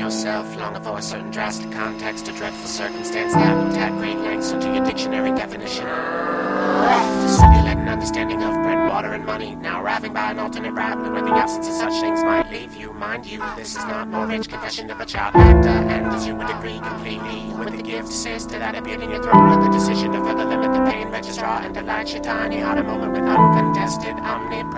yourself, longer for a certain drastic context, a dreadful circumstance that will add great lengths into your dictionary definition. To simulate an understanding of bread, water, and money, now arriving by an alternate route where the absence of such things might leave you. Mind you, this is not Mortgage Confession of a Child Actor, and as you would agree completely with the gift assist to that appeared in your throat, with the decision to further limit the pain registrar and delight your tiny heart a moment with uncontested omnipresence.